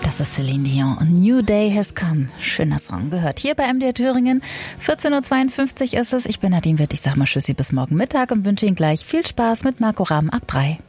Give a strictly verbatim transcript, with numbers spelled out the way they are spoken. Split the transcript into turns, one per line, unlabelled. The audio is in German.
Das ist Celine Dion und New Day Has Come. Schöner Song, gehört hier bei M D R Thüringen. vierzehn Uhr zweiundfünfzig ist es. Ich bin Nadine Witt. Ich sag mal Tschüssi bis morgen Mittag und wünsche Ihnen gleich viel Spaß mit Marco Rahm ab drei.